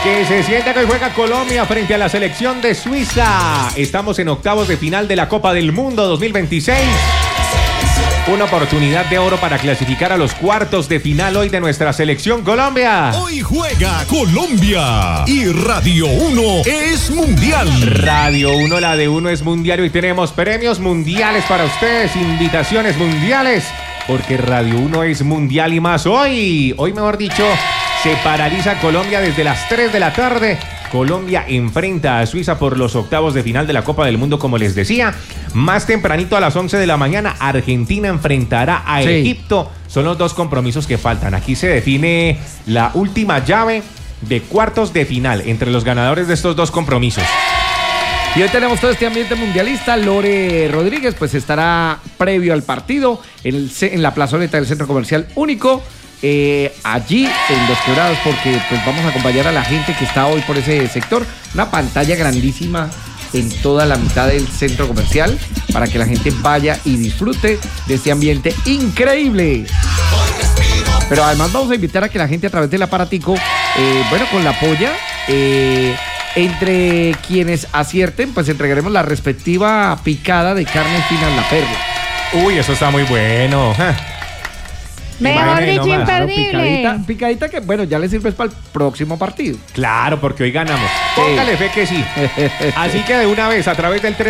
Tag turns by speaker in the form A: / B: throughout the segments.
A: Que se sienta que hoy juega Colombia frente a la selección de Suiza. Estamos en octavos de final de la Copa del Mundo 2026. Una oportunidad de oro para clasificar a los cuartos de final hoy de nuestra selección Colombia.
B: Hoy juega Colombia y Radio 1 es mundial.
A: Radio 1, la de 1 es mundial. Hoy tenemos premios mundiales para ustedes, invitaciones mundiales, porque Radio 1 es mundial y más hoy. Hoy, mejor dicho, se paraliza Colombia desde las 3 de la tarde. Colombia enfrenta a Suiza por los octavos de final de la Copa del Mundo, como les decía. Más tempranito a las 11 de la mañana, Argentina enfrentará a Egipto. Son los dos compromisos que faltan. Aquí se define la última llave de cuartos de final entre los ganadores de estos dos compromisos.
C: Y hoy tenemos todo este ambiente mundialista. Lore Rodríguez pues estará previo al partido en la plazoleta del Centro Comercial Único. Allí en Los Quebrados, porque pues vamos a acompañar a la gente que está hoy por ese sector. Una pantalla grandísima en toda la mitad del centro comercial para que la gente vaya y disfrute de este ambiente increíble. Pero además vamos a invitar a que la gente a través del aparatico, con la polla, entre quienes acierten, pues entregaremos la respectiva picada de carne fina La Perla.
A: Uy, eso está muy bueno.
D: Mejor dicho, imperdible.
C: Claro, picadita que, bueno, ya le sirve para el próximo partido.
A: Claro, porque hoy ganamos. Póngale fe que sí. Así que de una vez, a través del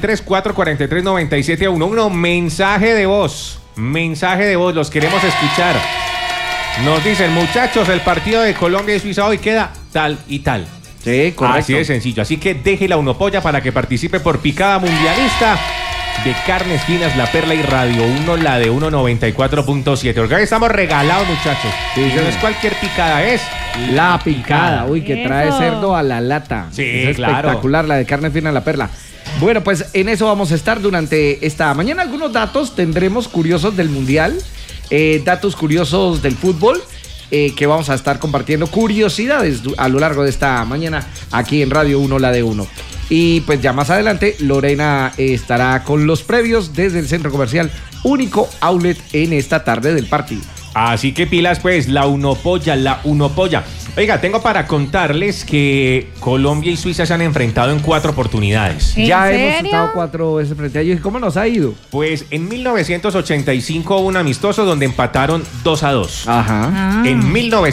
A: 323-443-9711, mensaje de voz. Mensaje de voz, los queremos escuchar. Nos dicen, muchachos, el partido de Colombia y Suiza hoy queda tal y tal.
C: Sí, correcto.
A: Así de sencillo. Así que deje la uno polla para que participe por picada mundialista de Carnes Finas La Perla y Radio 1, la de 194.7. Porque hoy estamos regalados, muchachos.
C: Sí,
A: y no es cualquier picada, es
C: la picada. Uy, que trae cerdo a la lata.
A: Sí,
C: es
A: claro.
C: Espectacular, la de Carnes Finas La Perla. Bueno, pues en eso vamos a estar durante esta mañana. Algunos datos tendremos curiosos del Mundial, datos curiosos del fútbol, que vamos a estar compartiendo curiosidades a lo largo de esta mañana aquí en Radio 1, la de 1. Y pues ya más adelante Lorena estará con los previos desde el Centro Comercial Único Outlet en esta tarde del partido.
A: Así que pilas pues, la uno polla. Oiga, tengo para contarles que Colombia y Suiza se han enfrentado en 4 oportunidades.
C: Ya hemos estado 4 veces frente a ellos. ¿Y cómo nos ha ido?
A: Pues en 1985 hubo un amistoso donde empataron 2-2.
C: Ajá.
A: En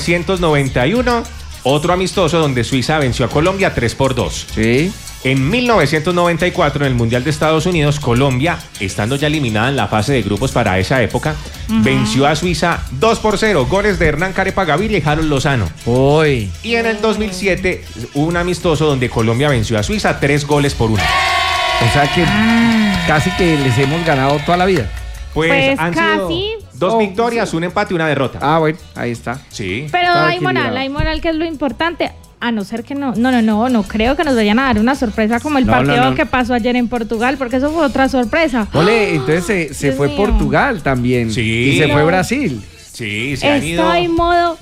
A: 1991, otro amistoso donde Suiza venció a Colombia 3-2.
C: Sí.
A: En 1994, en el Mundial de Estados Unidos, Colombia, estando ya eliminada en la fase de grupos para esa época, venció a Suiza 2-0, goles de Hernán Carepa Gaviria y Harold Lozano.
C: Uy.
A: Y en el 2007, un amistoso donde Colombia venció a Suiza 3-1.
C: O sea que casi que les hemos ganado toda la vida.
A: Pues han
D: casi
A: sido 2 victorias, un empate y una derrota.
C: Ah, bueno, ahí está.
A: Sí.
D: Pero hay moral que es lo importante. A no ser que no creo que nos vayan a dar una sorpresa como el partido que pasó ayer en Portugal, porque eso fue otra sorpresa.
C: Ole, entonces se fue Portugal también.
A: Sí.
C: Y se fue Brasil.
A: Sí, se han ido.
D: Estoy en modo...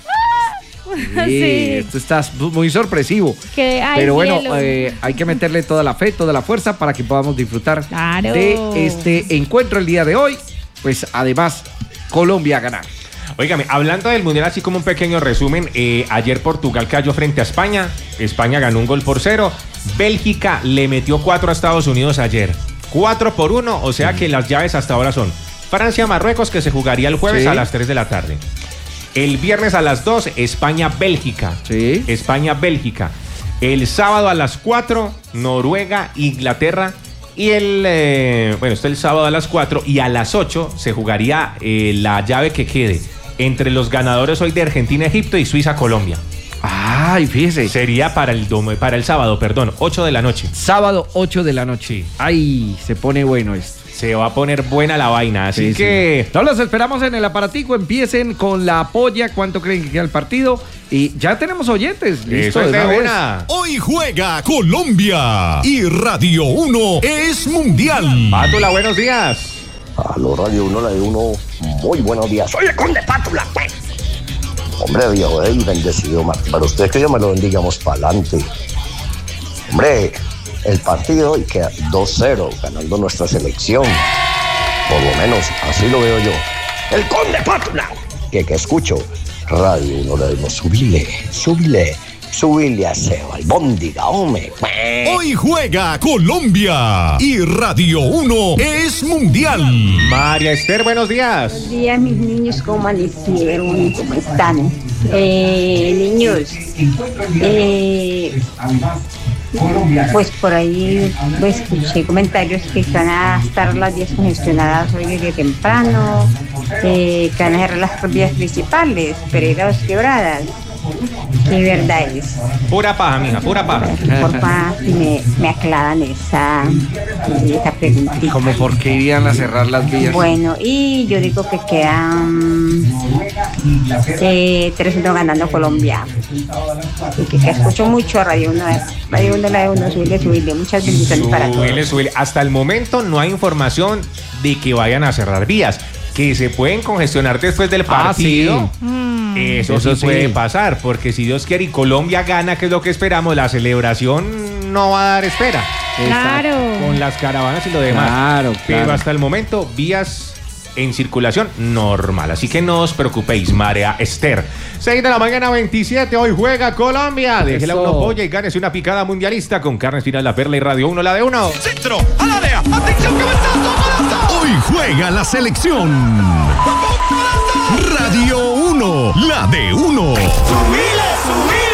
C: Sí, esto está muy sorpresivo. Pero bueno, hay que meterle toda la fe, toda la fuerza para que podamos disfrutar de este encuentro el día de hoy. Pues además, Colombia a ganar.
A: Óigame, hablando del Mundial, así como un pequeño resumen, ayer Portugal cayó frente a España. España ganó 1-0. Bélgica le metió 4 a Estados Unidos ayer. 4-1, o sea que las llaves hasta ahora son Francia-Marruecos, que se jugaría el jueves a las 3 de la tarde. El viernes a las 2, España-Bélgica.
C: Sí.
A: España-Bélgica. El sábado a las 4, Noruega-Inglaterra. Y esto es el sábado a las 4 y a las 8 se jugaría la llave que quede entre los ganadores hoy de Argentina-Egipto y Suiza-Colombia.
C: Ay, fíjese.
A: Sería para el sábado, 8 de la noche.
C: Sábado, 8 de la noche.
A: Sí.
C: Ay, se pone bueno esto.
A: Se va a poner buena la vaina, así que...
C: Sí. No los esperamos en el aparatico, empiecen con la polla, cuánto creen que queda el partido y ya tenemos oyentes. Listo,
A: eso es de
B: una. Hoy juega Colombia y Radio 1 es mundial.
A: Pátula, buenos días.
E: Aló, Radio 1, la de 1, muy buenos días. Soy el Conde Pátula, pues. Hombre, viejo, bendecido, para usted que Dios me lo bendiga, vamos para adelante. Hombre, el partido y queda 2-0, ganando nuestra selección. Por lo menos, así lo veo yo. El Conde Pátula, que escucho. Radio 1, le dimos, súbile, Subirle a ese albóndiga, hombre.
B: Hoy juega Colombia y Radio 1 es mundial.
A: María Esther, buenos días.
F: Buenos días, mis niños, ¿cómo amanecieron? ¿Cómo están? Niños, pues por ahí escuché comentarios que van a estar las vías congestionadas hoy desde temprano, que van a cerrar las vías principales, Pereira Dos Quebradas. ¿Qué verdad es?
A: Pura paja, mija, pura paja.
F: Porfa, si me aclaran esa preguntita.
C: ¿Cómo por qué irían a cerrar las vías?
F: Bueno, y yo digo que quedan 3-1 ganando Colombia. Y que escucho mucho Radio 1, la de 1, subirle. Muchas bendiciones para todos.
A: Subile. Hasta el momento no hay información de que vayan a cerrar vías. Que se pueden congestionar después del partido.
C: Sí.
A: Eso sí puede pasar, porque si Dios quiere y Colombia gana, que es lo que esperamos, la celebración no va a dar espera.
D: Claro.
A: Con las caravanas y lo demás.
C: Claro.
A: Pero hasta el momento, vías en circulación normal. Así que no os preocupéis, María Esther. 6 de la mañana, 27. Hoy juega Colombia. Déjela una polla y gánese una picada mundialista con Carnes Final La Perla y Radio 1, la de 1.
B: Centro, al área, atención, cabezazo. Hoy juega la selección. Radio 1, la de 1.
G: Subile.